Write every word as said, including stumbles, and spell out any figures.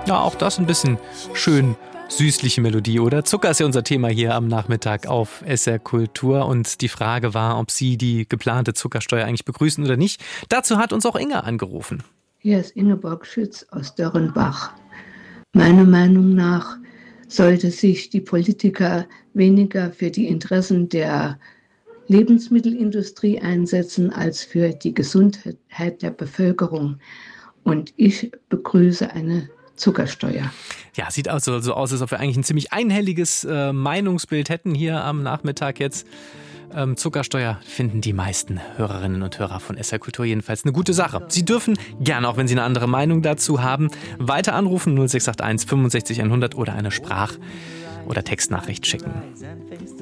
Ja, auch das ein bisschen schön süßliche Melodie, oder? Zucker ist ja unser Thema hier am Nachmittag auf S R Kultur und die Frage war, ob Sie die geplante Zuckersteuer eigentlich begrüßen oder nicht. Dazu hat uns auch Inge angerufen. Hier ist Ingeborg Schütz aus Dörrenbach. Meiner Meinung nach sollte sich die Politiker weniger für die Interessen der Lebensmittelindustrie einsetzen als für die Gesundheit der Bevölkerung. Und ich begrüße eine Zuckersteuer. Ja, sieht also so aus, als ob wir eigentlich ein ziemlich einhelliges äh, Meinungsbild hätten hier am Nachmittag jetzt. Ähm, Zuckersteuer finden die meisten Hörerinnen und Hörer von S R Kultur jedenfalls eine gute Sache. Sie dürfen gerne, auch wenn Sie eine andere Meinung dazu haben, weiter anrufen null sechs acht eins fünfundsechzig hundert oder eine Sprach- oder Textnachricht schicken.